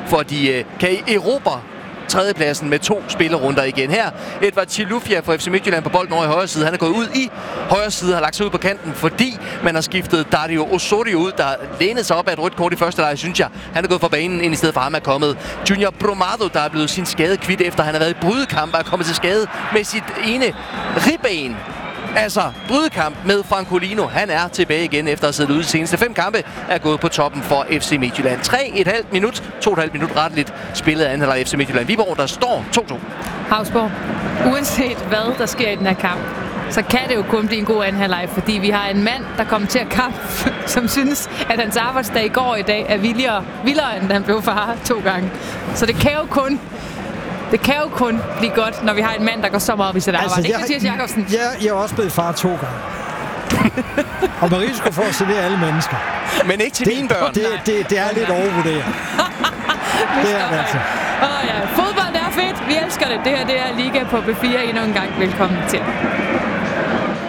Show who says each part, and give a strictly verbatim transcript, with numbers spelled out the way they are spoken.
Speaker 1: for de øh, kan erobre tredjepladsen med to spillerunder igen. Her Edvard Chilufya fra F C Midtjylland på bolden over i højre side. Han er gået ud i højre side, har lagt sig ud på kanten, fordi man har skiftet Dario Osorio ud, der lænede sig op af et rødt kort i første leg, synes jeg. Han er gået fra banen ind i stedet for ham er kommet Junior Brumado, der er blevet sin skade kvidt efter han har været i brydekamp og er kommet til skade med sit ene ribben. Altså, brydekamp med Francolino. Han er tilbage igen efter at have siddet ude de seneste fem kampe. Er gået på toppen for F C Midtjylland. tre komma fem minut, to komma fem minut retteligt spillet af anden halvleg F C Midtjylland. Viborg, der står to to.
Speaker 2: Havsborg, uanset hvad der sker i den her kamp, så kan det jo kun blive en god anden halvleg, fordi vi har en mand, der kommer til at kampe, som synes, at hans arbejdsdag i går i dag er vildere, vildere end han blev far to gange. Så det kan jo kun Det kan jo kun blive godt, når vi har en mand, der går så meget op i sit arbejde.
Speaker 3: Altså,
Speaker 2: ikke, Mathias Jakobsen?
Speaker 3: Jeg, jeg er også blevet far to gange. Og med risiko for at servere alle mennesker.
Speaker 1: Men ikke til
Speaker 3: det,
Speaker 1: mine børn.
Speaker 3: Det, det, det, det er lidt overvurderet. Det er det altså.
Speaker 2: Åh ja, fodbold er fedt. Vi elsker det. Det her det er Liga på B fire endnu en gang. Velkommen til.